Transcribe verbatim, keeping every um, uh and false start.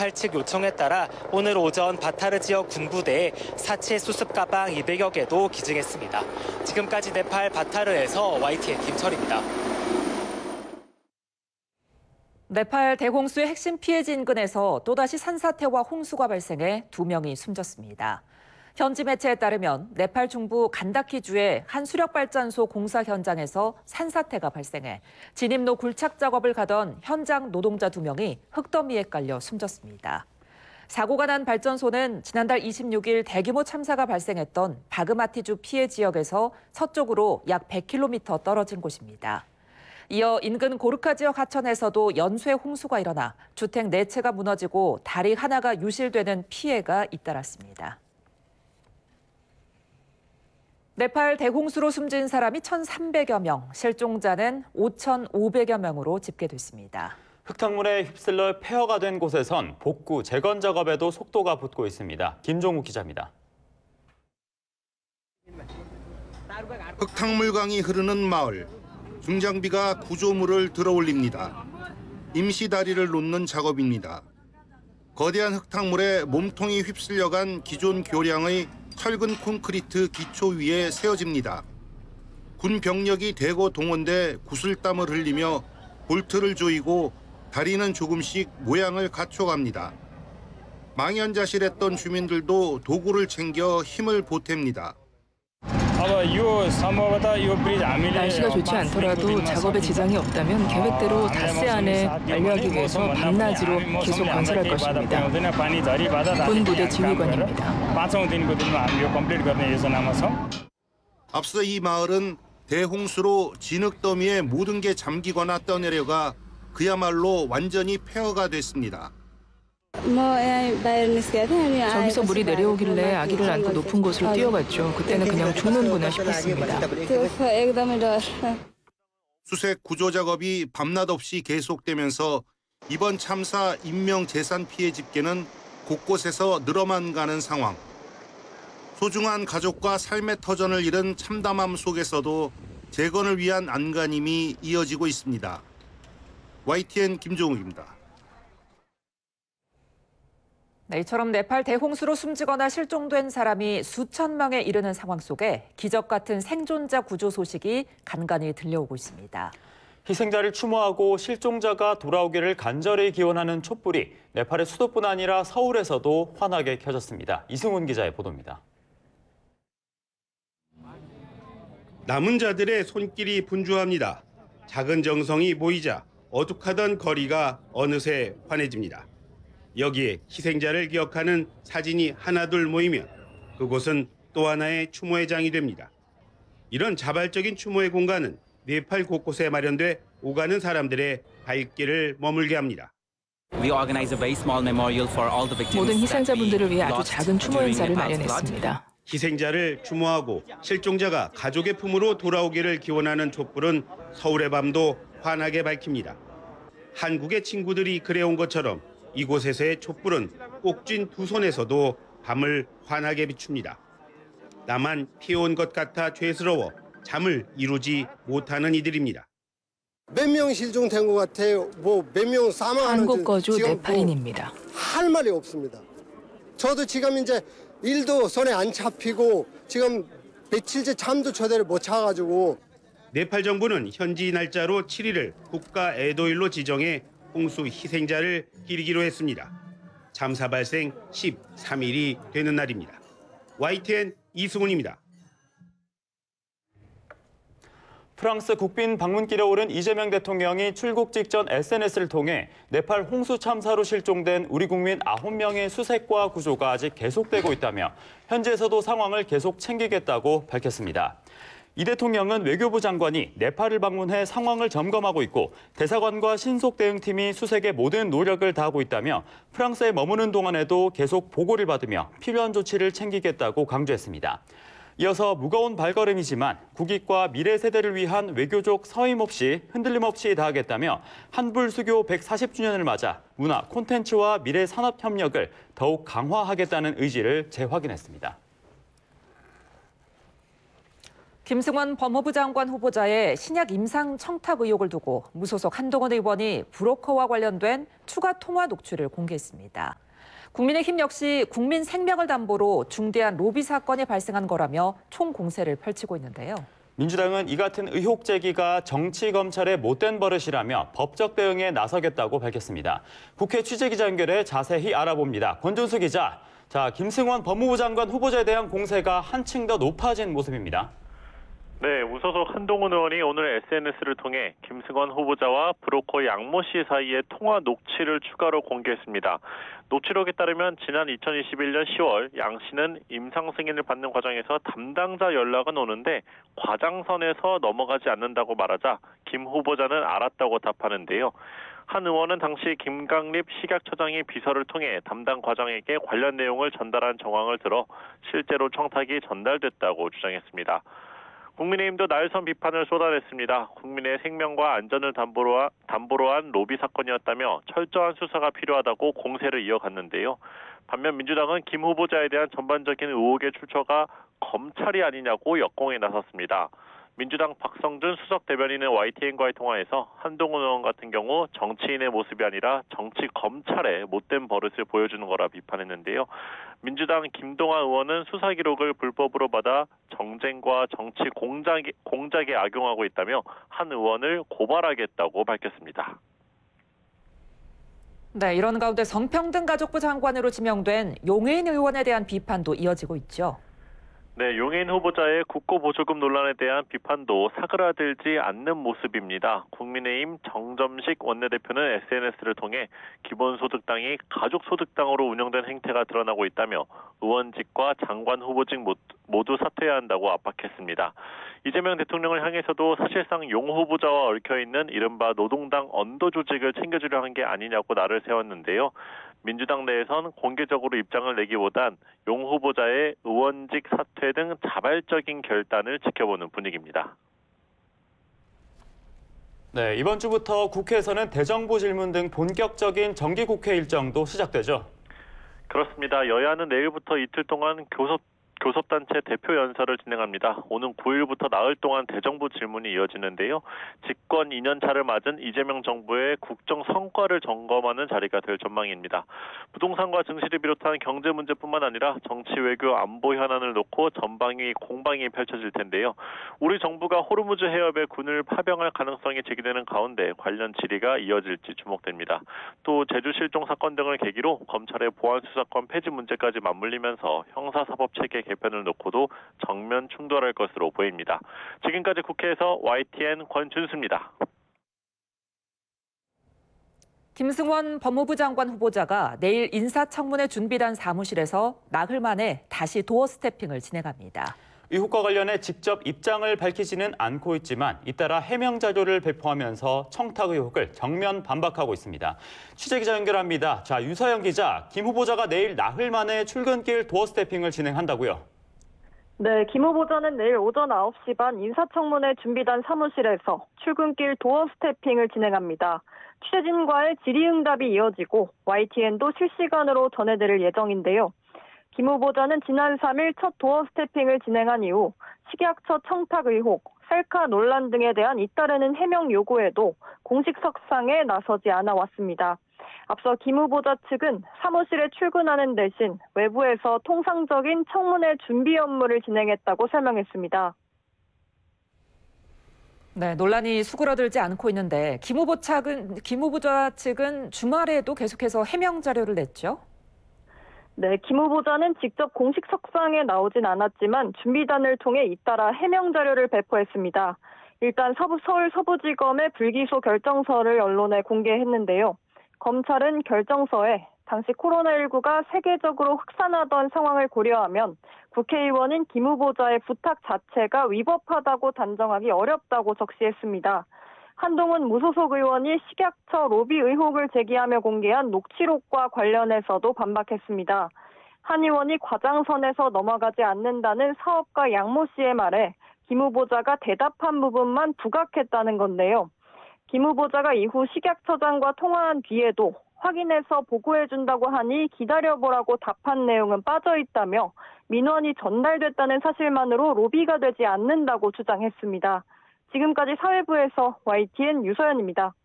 네팔 측 요청에 따라 오늘 오전 바타르 지역 군부대에 사체 수습 가방 이백여 개도 기증했습니다. 지금까지 네팔 바타르에서 와이티엔 김철입니다. 네팔 대홍수의 핵심 피해지 인근에서 또다시 산사태와 홍수가 발생해 두 명이 숨졌습니다. 현지 매체에 따르면 네팔 중부 간다키주의 한 수력발전소 공사 현장에서 산사태가 발생해 진입로 굴착 작업을 가던 현장 노동자 두 명이 흙더미에 깔려 숨졌습니다. 사고가 난 발전소는 지난달 이십육 일 대규모 참사가 발생했던 바그마티주 피해 지역에서 서쪽으로 약 백 킬로미터 떨어진 곳입니다. 이어 인근 고르카 지역 하천에서도 연쇄 홍수가 일어나 주택 네 채가 무너지고 다리 하나가 유실되는 피해가 잇따랐습니다. 네팔 대홍수로 숨진 사람이 천삼백여 명, 실종자는 오천오백여 명으로 집계됐습니다. 흙탕물에 휩쓸려 폐허가 된 곳에선 복구, 재건 작업에도 속도가 붙고 있습니다. 김종욱 기자입니다. 흙탕물강이 흐르는 마을. 중장비가 구조물을 들어올립니다. 임시 다리를 놓는 작업입니다. 거대한 흙탕물에 몸통이 휩쓸려간 기존 교량의 철근 콘크리트 기초 위에 세워집니다. 군 병력이 대거 동원돼 구슬땀을 흘리며 볼트를 조이고 다리는 조금씩 모양을 갖춰갑니다. 망연자실했던 주민들도 도구를 챙겨 힘을 보탭니다. 날씨가 좋지 않더라도 작업에 지장이 없다면 계획대로 닷새 안에 완료하기 위해서 밤낮으로 계속 건설할 것입니다. 군 부대 지휘관입니다. 앞서 이 마을은 대홍수로 진흙더미에 모든 게 잠기거나 떠내려가 그야말로 완전히 폐허가 됐습니다. 저기서 물이 내려오길래 아기를 안고 높은 곳으로 뛰어갔죠. 그때는 그냥 죽는구나 싶었습니다. 수색 구조 작업이 밤낮 없이 계속되면서 이번 참사 인명 재산 피해 집계는 곳곳에서 늘어만 가는 상황. 소중한 가족과 삶의 터전을 잃은 참담함 속에서도 재건을 위한 안간힘이 이어지고 있습니다. 와이티엔 김종욱입니다. 네, 이처럼 네팔 대홍수로 숨지거나 실종된 사람이 수천 명에 이르는 상황 속에 기적 같은 생존자 구조 소식이 간간히 들려오고 있습니다. 희생자를 추모하고 실종자가 돌아오기를 간절히 기원하는 촛불이 네팔의 수도뿐 아니라 서울에서도 환하게 켜졌습니다. 이승훈 기자의 보도입니다. 남은 자들의 손길이 분주합니다. 작은 정성이 모이자 어둑하던 거리가 어느새 환해집니다. 여기에 희생자를 기억하는 사진이 하나둘 모이면 그곳은 또 하나의 추모의 장이 됩니다. 이런 자발적인 추모의 공간은 네팔 곳곳에 마련돼 오가는 사람들의 발길을 머물게 합니다. 모든 희생자분들을 위해 아주 작은 추모 행사를 마련했습니다. 희생자를 추모하고 실종자가 가족의 품으로 돌아오기를 기원하는 촛불은 서울의 밤도 환하게 밝힙니다. 한국의 친구들이 그래온 것처럼 이곳에서의 촛불은 꼭쥔 두 손에서도 밤을 환하게 비춥니다. 나만 피해온 것 같아 죄스러워 잠을 이루지 못하는 이들입니다. 몇 명 실종된 것 같아요. 뭐 몇 명 사망하는지 한국 거주 네팔인입니다. 뭐 할 말이 없습니다. 저도 지금 이제 일도 손에 안 잡히고 지금 며칠째 잠도 제대로 못 자가지고. 네팔 정부는 현지 날짜로 칠 일을 국가 애도일로 지정해 홍수 희생자를 기리기로 했습니다. 참사 발생 십삼 일이 되는 날입니다. 와이티엔 이승훈입니다. 프랑스 국빈 방문길에 오른 이재명 대통령이 출국 직전 에스엔에스를 통해 네팔 홍수 참사로 실종된 우리 국민 아홉 명의 수색과 구조가 아직 계속되고 있다며 현지에서도 상황을 계속 챙기겠다고 밝혔습니다. 이 대통령은 외교부 장관이 네팔을 방문해 상황을 점검하고 있고 대사관과 신속대응팀이 수색에 모든 노력을 다하고 있다며 프랑스에 머무는 동안에도 계속 보고를 받으며 필요한 조치를 챙기겠다고 강조했습니다. 이어서 무거운 발걸음이지만 국익과 미래 세대를 위한 외교적 서임 없이 흔들림 없이 다하겠다며 한불수교 백사십 주년을 맞아 문화, 콘텐츠와 미래 산업 협력을 더욱 강화하겠다는 의지를 재확인했습니다. 김승원 법무부 장관 후보자의 신약 임상 청탁 의혹을 두고 무소속 한동훈 의원이 브로커와 관련된 추가 통화 녹취를 공개했습니다. 국민의힘 역시 국민 생명을 담보로 중대한 로비 사건이 발생한 거라며 총공세를 펼치고 있는데요. 민주당은 이 같은 의혹 제기가 정치 검찰의 못된 버릇이라며 법적 대응에 나서겠다고 밝혔습니다. 국회 취재기자 연결해 자세히 알아봅니다. 권준수 기자. 자, 김승원 법무부 장관 후보자에 대한 공세가 한층 더 높아진 모습입니다. 네, 무소속 한동훈 의원이 오늘 에스엔에스를 통해 김승원 후보자와 브로커 양모 씨 사이의 통화 녹취를 추가로 공개했습니다. 녹취록에 따르면 지난 이천이십일 년 시월 양 씨는 임상 승인을 받는 과정에서 담당자 연락은 오는데 과장선에서 넘어가지 않는다고 말하자 김 후보자는 알았다고 답하는데요. 한 의원은 당시 김강립 식약처장이 비서를 통해 담당 과장에게 관련 내용을 전달한 정황을 들어 실제로 청탁이 전달됐다고 주장했습니다. 국민의힘도 날선 비판을 쏟아냈습니다. 국민의 생명과 안전을 담보로, 하, 담보로 한 로비 사건이었다며 철저한 수사가 필요하다고 공세를 이어갔는데요. 반면 민주당은 김 후보자에 대한 전반적인 의혹의 출처가 검찰이 아니냐고 역공에 나섰습니다. 민주당 박성준 수석 대변인은 와이티엔과의 통화에서 한동훈 의원 같은 경우 정치인의 모습이 아니라 정치 검찰의 못된 버릇을 보여주는 거라 비판했는데요. 민주당 김동완 의원은 수사 기록을 불법으로 받아 정쟁과 정치 공작에, 공작에 악용하고 있다며 한 의원을 고발하겠다고 밝혔습니다. 네, 이런 가운데 성평등가족부 장관으로 지명된 용해인 의원에 대한 비판도 이어지고 있죠. 네, 용해인 후보자의 국고보조금 논란에 대한 비판도 사그라들지 않는 모습입니다. 국민의힘 정점식 원내대표는 에스엔에스를 통해 기본소득당이 가족소득당으로 운영된 행태가 드러나고 있다며 의원직과 장관 후보직 모두 사퇴해야 한다고 압박했습니다. 이재명 대통령을 향해서도 사실상 용 후보자와 얽혀있는 이른바 노동당 언더 조직을 챙겨주려 한 게 아니냐고 날을 세웠는데요. 민주당 내에선 공개적으로 입장을 내기보단 용 후보자의 의원직 사퇴 등 자발적인 결단을 지켜보는 분위기입니다. 네, 이번 주부터 국회에서는 대정부 질문 등 본격적인 정기국회 일정도 시작되죠. 그렇습니다. 여야는 내일부터 이틀 동안 교섭 교섭단체 대표 연설을 진행합니다. 오는 구 일부터 나흘 동안 대정부 질문이 이어지는데요. 집권 이 년 차를 맞은 이재명 정부의 국정 성과를 점검하는 자리가 될 전망입니다. 부동산과 증시를 비롯한 경제 문제뿐만 아니라 정치, 외교, 안보 현안을 놓고 전방위 공방이 펼쳐질 텐데요. 우리 정부가 호르무즈 해협에 군을 파병할 가능성이 제기되는 가운데 관련 질의가 이어질지 주목됩니다. 또 제주 실종 사건 등을 계기로 검찰의 보안 수사권 폐지 문제까지 맞물리면서 형사사법체계 개편을 놓고도 정면 충돌할 것으로 보입니다. 지금까지 국회에서 와이티엔 권준수입니다. 김승원 법무부 장관 후보자가 내일 인사청문회 준비단 사무실에서 나흘 만에 다시 도어 스태핑을 진행합니다. 의혹과 관련해 직접 입장을 밝히지는 않고 있지만 잇따라 해명 자료를 배포하면서 청탁 의혹을 정면 반박하고 있습니다. 취재기자 연결합니다. 자, 유서영 기자, 김 후보자가 내일 나흘 만에 출근길 도어 스태핑을 진행한다고요? 네, 김 후보자는 내일 오전 아홉 시 반 인사청문회 준비단 사무실에서 출근길 도어 스태핑을 진행합니다. 취재진과의 질의응답이 이어지고 와이티엔도 실시간으로 전해드릴 예정인데요. 김 후보자는 지난 삼 일 첫 도어 스태핑을 진행한 이후 식약처 청탁 의혹, 셀카 논란 등에 대한 잇따르는 해명 요구에도 공식 석상에 나서지 않아 왔습니다. 앞서 김 후보자 측은 사무실에 출근하는 대신 외부에서 통상적인 청문회 준비 업무를 진행했다고 설명했습니다. 네, 논란이 수그러들지 않고 있는데 김 후보 측은, 김 후보자 측은 주말에도 계속해서 해명 자료를 냈죠? 네, 김 후보자는 직접 공식 석상에 나오진 않았지만 준비단을 통해 잇따라 해명 자료를 배포했습니다. 일단 서부, 서울 서부지검의 불기소 결정서를 언론에 공개했는데요. 검찰은 결정서에 당시 코로나십구가 세계적으로 확산하던 상황을 고려하면 국회의원인 김 후보자의 부탁 자체가 위법하다고 단정하기 어렵다고 적시했습니다. 한동훈 무소속 의원이 식약처 로비 의혹을 제기하며 공개한 녹취록과 관련해서도 반박했습니다. 한 의원이 과장선에서 넘어가지 않는다는 사업가 양모 씨의 말에 김 후보자가 대답한 부분만 부각했다는 건데요. 김 후보자가 이후 식약처장과 통화한 뒤에도 확인해서 보고해준다고 하니 기다려보라고 답한 내용은 빠져 있다며 민원이 전달됐다는 사실만으로 로비가 되지 않는다고 주장했습니다. 지금까지 사회부에서 와이티엔 유서연입니다.